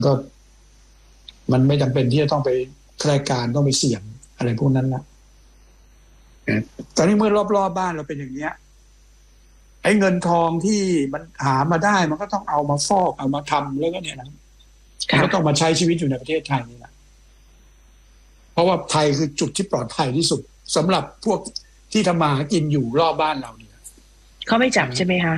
ก็มันไม่จำเป็นที่จะต้องไปรายการต้องไปเสี่ยงอะไรพวกนั้นนะตอนนี้เมื่อรอบๆบ้านเราเป็นอย่างเนี้ยไอ้เงินทองที่มันหามาได้มันก็ต้องเอามาฟอกเอามาทำแล้วก็เนี่ยนะมันก็ต้องมาใช้ชีวิตอยู่ในประเทศไทยนี่แหละเพราะว่าไทยคือจุดที่ปลอดภัยที่สุดสำหรับพวกที่ทำมาหากินอยู่รอบบ้านเราเนี่ยเขาไม่จับใช่ไหมคะ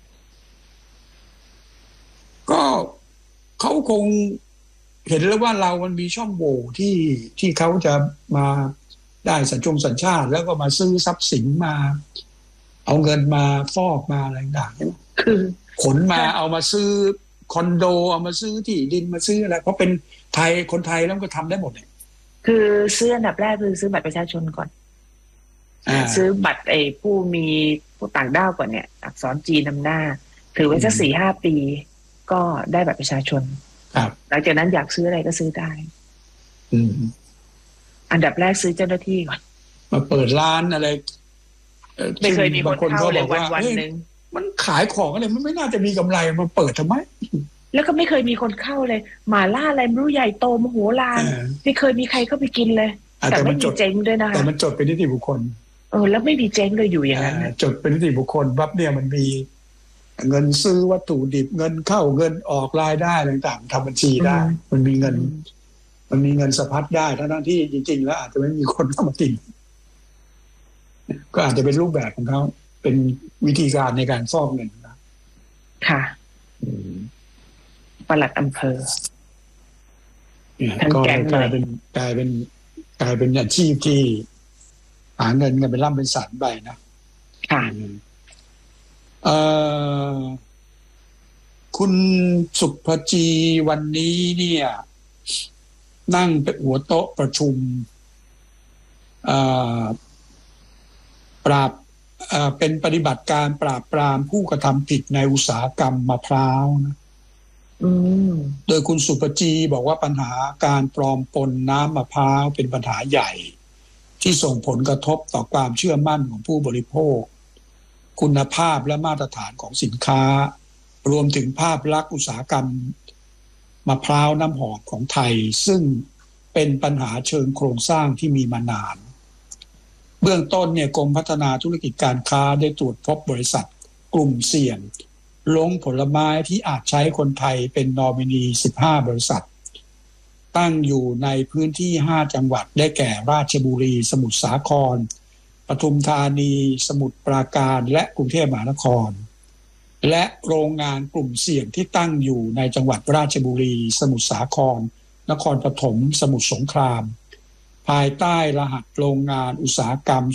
ก็เขาคงเห็นแล้วว่าเรามันมีช่องโหว่ที่เขาจะมาได้สัญชาติแล้วก็มาซื้อทรัพย์สินมาเอาเงินมาฟอกมาอะไรต่างๆคือขนมาเอามาซื้อคอนโดเอามาซื้อที่ดินมาซื้ออะไรเพราะเป็นไทยคนไทยแล้วก็ทำได้หมดเลยคือซื้ออันดับแรกคือซื้อบัตรประชาชนก่อนซื้อบัตรผู้มีผู้ต่างด้าวก่อนเนี่ยอักษรจีนนำหน้าถือไว้สัก 4-5 ปีก็ได้บัตรประชาชนหลังจากนั้นอยากซื้ออะไรก็ซื้อได้อันดับแรกซื้อเจ้าหน้าที่ก่อนมาเปิดร้านอะไรไม่เคยมีคนเข้าเลยวันนึงมันขายของอะไรมันไม่น่าจะมีกำไรมาเปิดทำไมแล้วก็ไม่เคยมีคนเข้าเลยหม่าล่าอะไรไม่รู้ใหญ่โตมโหฬารไม่เคยมีใครเข้าไปกินเลยแต่ไม่มีเจ๊งด้วยนะคะแต่มันจดเป็นนิติบุคคลแล้วไม่มีเจ๊งเลยอยู่อย่างนั้นจดเป็นนิติบุคคลปั๊บเนี่ยมันมีเงินซื้อวัตถุดิบเงินเข้าเงินออกรายได้ต่างๆทำบัญชีได้มันมีเงินสะพัดได้ทั้งที่จริงๆแล้วอาจจะไม่มีคนเข้ามากินก็อาจจะเป็นรูปแบบของเขาเป็นวิธีการในการฟอกเงินนะค่ะปลัดอำเภอก็กลายเป็นอาชีพที่หาเงินกันเป็นร่ำเป็นสันไปนะค่ะคุณสุภจีวันนี้เนี่ยนั่งเป็นหัวโต๊ะประชุมเป็นปฏิบัติการปราบปรามผู้กระทำผิดในอุตสาหกรรมมะพร้าวนะโดยคุณสุภจีบอกว่าปัญหาการปลอมปนน้ำมะพร้าวเป็นปัญหาใหญ่ที่ส่งผลกระทบต่อความเชื่อมั่นของผู้บริโภคคุณภาพและมาตรฐานของสินค้ารวมถึงภาพลักษณ์อุตสาหกรรมมะพร้าวน้ำหอมของไทยซึ่งเป็นปัญหาเชิงโครงสร้างที่มีมานานเบื้องต้นเนี่ยกรมพัฒนาธุรกิจการค้าได้ตรวจพบบริษัทกลุ่มเสี่ยงลงผลไม้ที่อาจใช้คนไทยเป็นนอมินี15บริษัทตั้งอยู่ในพื้นที่5จังหวัดได้แก่ราชบุรีสมุทรสาครปทุมธานีสมุทรปราการและกรุงเทพมหานครและโรงงานกลุ่มเสี่ยงที่ตั้งอยู่ในจังหวัดราชบุรีสมุทรสาครนครปฐมสมุทรสงครามภายใต้รหัสโรงงานอุตสาหกรรม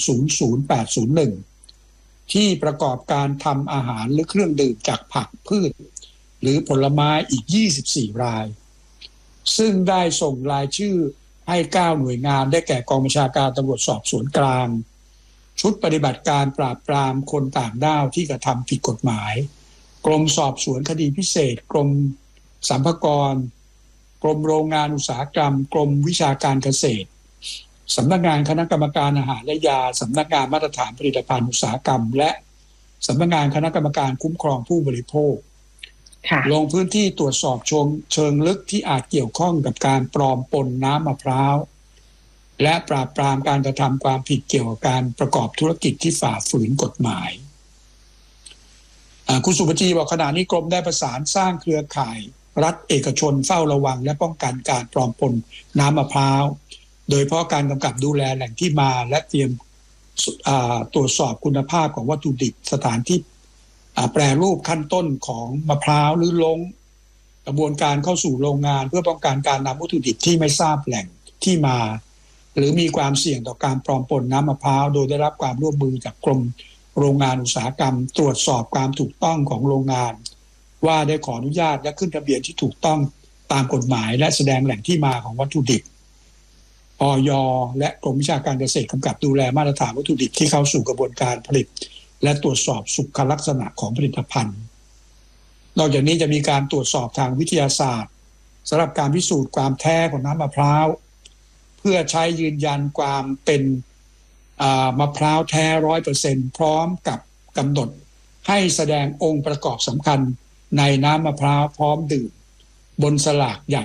00801ที่ประกอบการทำอาหารหรือเครื่องดื่มจากผักพืชหรือผลไม้อีก24รายซึ่งได้ส่งรายชื่อให้9หน่วยงานได้แก่กองบัญชาการตำรวจสอบสวนกลางชุดปฏิบัติการปราบปรามคนต่างด้าวที่กระทำผิดกฎหมายกรมสอบสวนคดีพิเศษกรมสรรพากรกรมโรงงานอุตสาหกรรมกรมวิชาการเกษตรสำนักงานคณะกรรมการอาหารและยาสำนักงานมาตรฐานผลิตภัณฑ์อุตสาหกรรมและสำนักงานคณะกรรมการคุ้มครองผู้บริโภคลงพื้นที่ตรวจสอบเชิงลึกที่อาจเกี่ยวข้องกับการปลอมปนน้ำมะพร้าวและปราบปรามการกระทำความผิดเกี่ยวกับการประกอบธุรกิจที่ฝ่าฝืนกฎหมายคุณสุภจีบอกขณะนี้กรมได้ประสานสร้างเครือข่ายรัฐเอกชนเฝ้าระวังและป้องกันการปลอมปนน้ำมะพร้าวโดยเฉพาะการกำกับดูแลแหล่งที่มาและเตรียมตรวจสอบคุณภาพของวัตถุดิบสถานที่แปรรูปขั้นต้นของมะพร้าวหรือลงกระบวนการเข้าสู่โรงงานเพื่อป้องกันการนำวัตถุดิบที่ไม่ทราบแหล่งที่มาหรือมีความเสี่ยงต่อการปลอมปนน้ำมะพร้าวโดยได้รับความร่วมมือจากกรมโรงงานอุตสาหกรรมตรวจสอบความถูกต้องของโรงงานว่าได้ขออนุญาตและขึ้นทะเบียนที่ถูกต้องตามกฎหมายและแสดงแหล่งที่มาของวัตถุดิบอย.และกรมวิชาการเกษตรกำกับดูแลมาตรฐานวัตถุดิบที่เข้าสู่กระบวนการผลิตและตรวจสอบสุขลักษณะของผลิตภัณฑ์นอกจากนี้จะมีการตรวจสอบทางวิทยาศาสตร์สำหรับการพิสูจน์ความแท้ของน้ำมะพร้าวเพื่อใช้ยืนยันความเป็นมะพร้าวแท้ 100% พร้อมกับกำหนดให้แสดงองค์ประกอบสำคัญในน้ำมะพร้าวพร้อมดื่มบนสลากอย่าง